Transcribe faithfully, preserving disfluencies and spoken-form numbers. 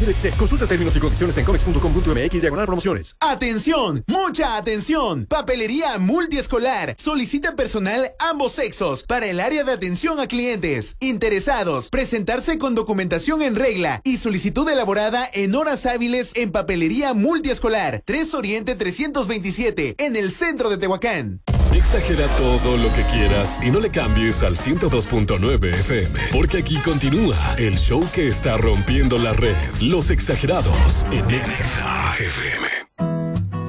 Prohibida el exceso. Consulta términos y condiciones en comex punto com punto m x diagonal promociones. ¡Atención! ¡Mucha atención! Papelería multiescolar. Solicita personal ambos sexos para el área de atención a clientes. Interesados, presentarse con documentación en regla y solicitud elaborada en horas hábiles en Papelería Multiescolar. tres Oriente trescientos veintisiete, en el centro de Tehuacán. Exagera todo lo que quieras y no le cambies al ciento dos punto nueve F M, porque aquí continúa el show que está rompiendo la red. Los Exagerados en Exa F M.